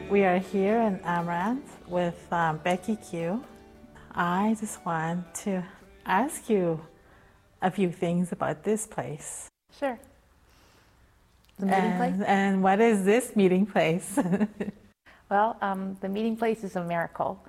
We are here in Amaranth with Becky Q. I just want to ask you a few things about this place. Sure. The meeting place? And what is this meeting place? Well, the meeting place is a miracle.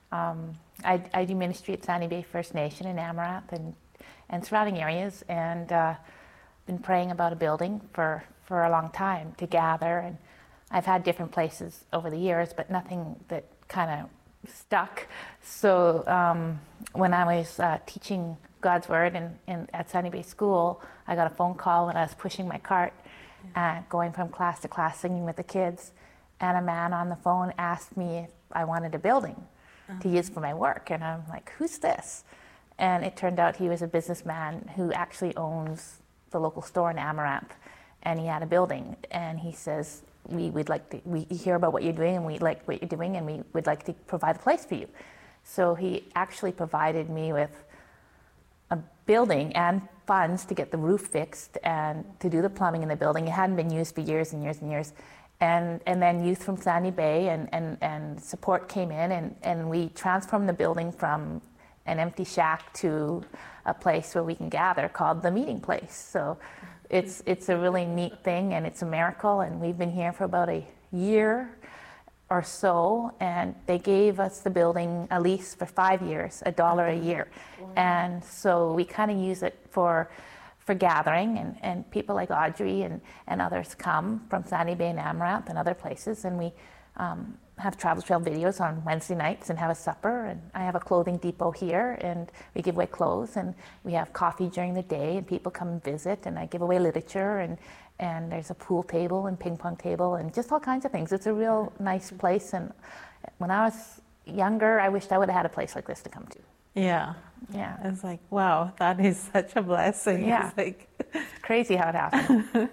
I do ministry at Sandy Bay First Nation in Amaranth and surrounding areas, and been praying about a building for a long time to gather. And I've had different places over the years, but nothing that kind of stuck. So when I was teaching God's Word at Sandy Bay School, I got a phone call when I was pushing my cart, going from class to class, singing with the kids. And a man on the phone asked me if I wanted a building to use for my work. And I'm like, who's this? And it turned out he was a businessman who actually owns the local store in Amaranth. And he had a building. And he says, we hear about what you're doing, and we like what you're doing, and we would like to provide a place for you. So he actually provided me with a building and funds to get the roof fixed and to do the plumbing in the building. It hadn't been used for years and years and years. And then youth from Sandy Bay and support came in, and we transformed the building from an empty shack to a place where we can gather called the meeting place. So it's a really neat thing, and it's a miracle, and we've been here for about a year or so, and they gave us the building a lease for 5 years, $1 a year. Wow. And so we kind of use it for gathering, and people like Audrey and others come from Sandy Bay and Amaranth and other places, and we have Travel Trail videos on Wednesday nights and have a supper, and I have a clothing depot here, and we give away clothes, and we have coffee during the day, and people come and visit, and I give away literature, and there's a pool table and ping pong table and just all kinds of things. It's a real nice place, and when I was younger, I wished I would have had a place like this to come to. Yeah. It's like, wow, that is such a blessing. Yeah. It's like it's crazy how it happened.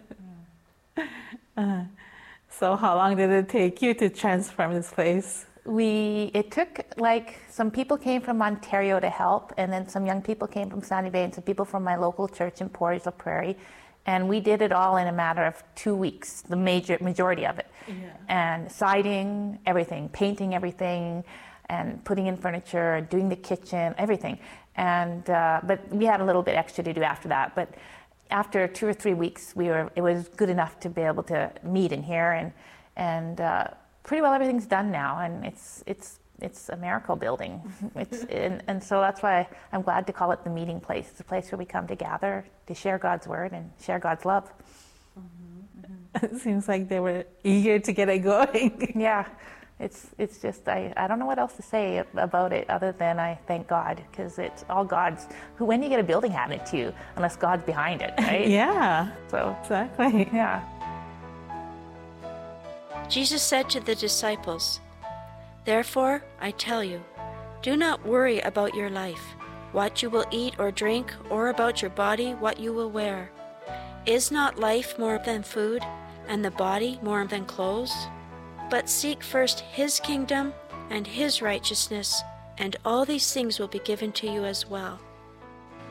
So how long did it take you to transform this place? It took, like, some people came from Ontario to help, and then some young people came from Sandy Bay, and some people from my local church in Portage-la Prairie, and we did it all in a matter of 2 weeks, the majority of it. Yeah. And siding, everything, painting everything, and putting in furniture, doing the kitchen, everything. And but we had a little bit extra to do after that. But after 2 or 3 weeks, it was good enough to be able to meet in here, and pretty well everything's done now, and it's a miracle building. And so that's why I'm glad to call it the meeting place. It's a place where we come to gather, to share God's Word and share God's love. It seems like they were eager to get it going. Yeah. It's just, I don't know what else to say about it other than I thank God, because it's all God's. When do you get a building handed to you unless God's behind it, right? Yeah. So exactly. Yeah. Jesus said to the disciples, "Therefore I tell you, do not worry about your life, what you will eat or drink, or about your body, what you will wear. Is not life more than food, and the body more than clothes? But seek first His kingdom and His righteousness, and all these things will be given to you as well.